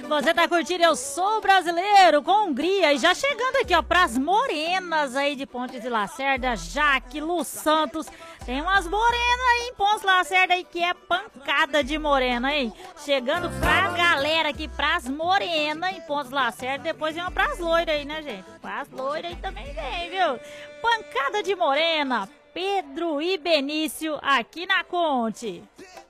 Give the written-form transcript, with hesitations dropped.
Você tá curtindo Eu Sou Brasileiro com Hungria e já chegando aqui, ó, pras morenas aí de Pontes de Lacerda, Jaque, Lu Santos. Tem umas morenas aí em Pontes de Lacerda aí que é pancada de morena, hein? Chegando pra galera aqui, pras morenas em Pontes de Lacerda, depois vem uma pras loiras aí, né, gente? Pras loiras aí também vem, viu? Pancada de morena, Pedro e Benício aqui na Conte.